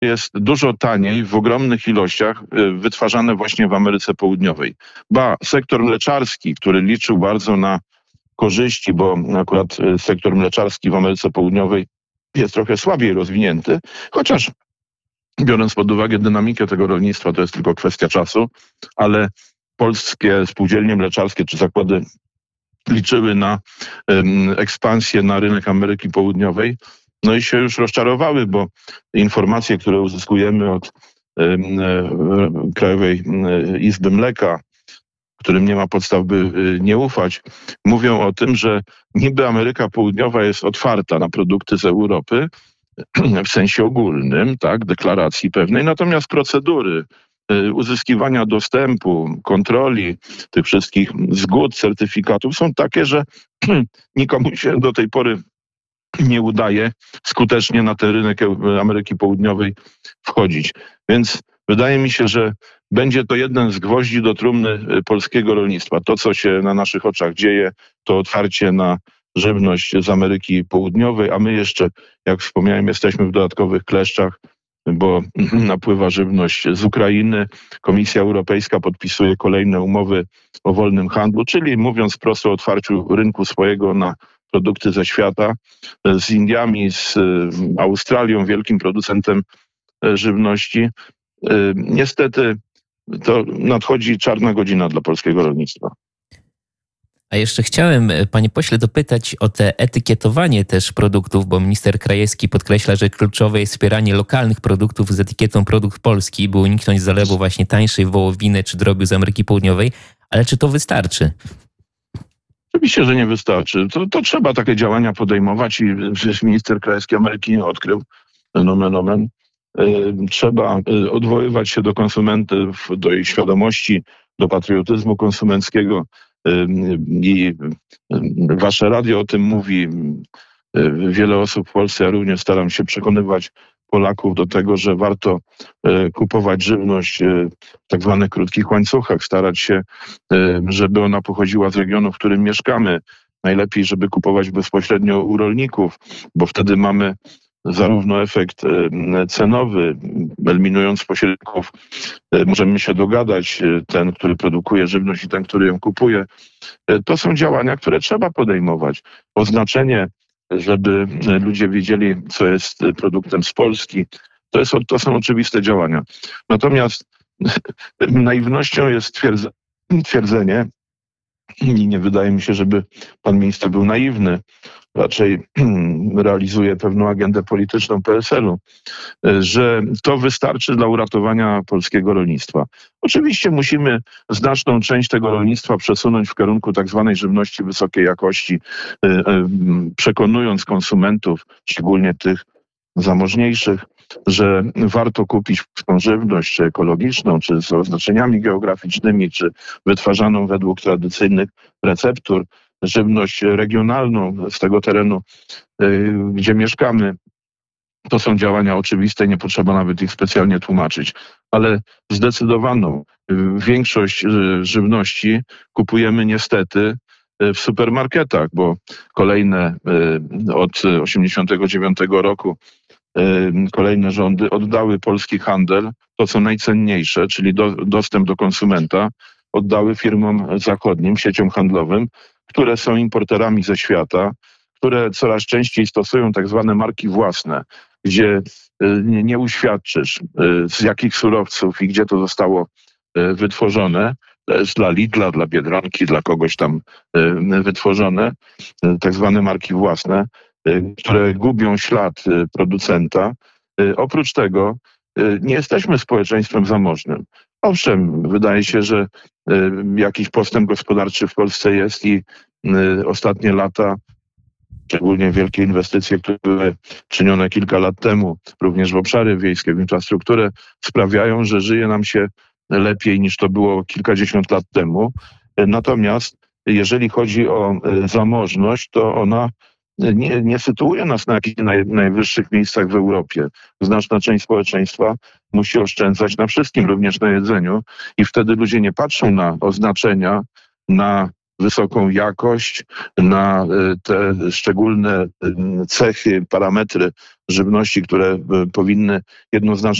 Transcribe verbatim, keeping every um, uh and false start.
jest dużo taniej w ogromnych ilościach wytwarzane właśnie w Ameryce Południowej. Ba, sektor mleczarski, który liczył bardzo na korzyści, bo akurat sektor mleczarski w Ameryce Południowej jest trochę słabiej rozwinięty, chociaż biorąc pod uwagę dynamikę tego rolnictwa, to jest tylko kwestia czasu, ale polskie spółdzielnie mleczarskie czy zakłady liczyły na um, ekspansję na rynek Ameryki Południowej, no i się już rozczarowały, bo informacje, które uzyskujemy od um, Krajowej Izby Mleka, którym nie ma podstaw, by nie ufać, mówią o tym, że niby Ameryka Południowa jest otwarta na produkty z Europy w sensie ogólnym, tak, deklaracji pewnej, natomiast procedury uzyskiwania dostępu, kontroli tych wszystkich zgód, certyfikatów są takie, że nikomu się do tej pory nie udaje skutecznie na ten rynek Ameryki Południowej wchodzić. Więc wydaje mi się, że będzie to jeden z gwoździ do trumny polskiego rolnictwa. To, co się na naszych oczach dzieje, to otwarcie na żywność z Ameryki Południowej, a my jeszcze, jak wspomniałem, jesteśmy w dodatkowych kleszczach, bo napływa żywność z Ukrainy. Komisja Europejska podpisuje kolejne umowy o wolnym handlu, czyli mówiąc prosto o otwarciu rynku swojego na produkty ze świata, z Indiami, z Australią, wielkim producentem żywności. Niestety to nadchodzi czarna godzina dla polskiego rolnictwa. A jeszcze chciałem, panie pośle, dopytać o te etykietowanie też produktów, bo minister Krajewski podkreśla, że kluczowe jest wspieranie lokalnych produktów z etykietą produkt polski, by uniknąć zalewu właśnie tańszej wołowiny czy drobiu z Ameryki Południowej. Ale czy to wystarczy? Oczywiście, że nie wystarczy. To, to trzeba takie działania podejmować i przecież minister Krajewski Ameryki nie odkrył. Nomen omen. Trzeba odwoływać się do konsumentów, do ich świadomości, do patriotyzmu konsumenckiego. I wasze radio o tym mówi. Wiele osób w Polsce, ja również staram się przekonywać Polaków do tego, że warto kupować żywność w tak zwanych krótkich łańcuchach, starać się, żeby ona pochodziła z regionu, w którym mieszkamy. Najlepiej, żeby kupować bezpośrednio u rolników, bo wtedy mamy zarówno efekt cenowy, eliminując pośredników, możemy się dogadać, ten, który produkuje żywność i ten, który ją kupuje. To są działania, które trzeba podejmować. Oznaczenie, żeby ludzie wiedzieli, co jest produktem z Polski, to, jest, to są oczywiste działania. Natomiast naiwnością jest twierdzenie, i nie wydaje mi się, żeby pan minister był naiwny, raczej realizuje pewną agendę polityczną P S L-u, że to wystarczy dla uratowania polskiego rolnictwa. Oczywiście musimy znaczną część tego rolnictwa przesunąć w kierunku tak zwanej żywności wysokiej jakości, przekonując konsumentów, szczególnie tych zamożniejszych, że warto kupić tą żywność, czy ekologiczną, czy z oznaczeniami geograficznymi, czy wytwarzaną według tradycyjnych receptur, żywność regionalną z tego terenu, gdzie mieszkamy. To są działania oczywiste, nie potrzeba nawet ich specjalnie tłumaczyć, ale zdecydowaną większość żywności kupujemy niestety w supermarketach, bo kolejne od osiemdziesiątego dziewiątego roku kolejne rządy oddały polski handel, to co najcenniejsze, czyli do, dostęp do konsumenta, oddały firmom zachodnim, sieciom handlowym, które są importerami ze świata, które coraz częściej stosują tak zwane marki własne, gdzie nie, nie uświadczysz z jakich surowców i gdzie to zostało wytworzone. To jest dla Lidla, dla Biedronki, dla kogoś tam wytworzone, tak zwane marki własne, które gubią ślad producenta. Oprócz tego nie jesteśmy społeczeństwem zamożnym. Owszem, wydaje się, że jakiś postęp gospodarczy w Polsce jest i ostatnie lata, szczególnie wielkie inwestycje, które były czynione kilka lat temu, również w obszary wiejskie, w infrastrukturę, sprawiają, że żyje nam się lepiej niż to było kilkadziesiąt lat temu. Natomiast jeżeli chodzi o zamożność, to ona nie, nie sytuuje nas na jakichś naj, najwyższych miejscach w Europie. Znaczna część społeczeństwa musi oszczędzać na wszystkim, również na jedzeniu i wtedy ludzie nie patrzą na oznaczenia, na wysoką jakość, na te szczególne cechy, parametry żywności, które powinny jednoznacznie